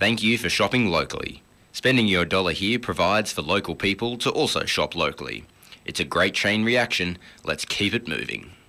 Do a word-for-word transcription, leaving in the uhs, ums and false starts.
Thank you for shopping locally. Spending your dollar here provides for local people to also shop locally. It's a great chain reaction. Let's keep it moving.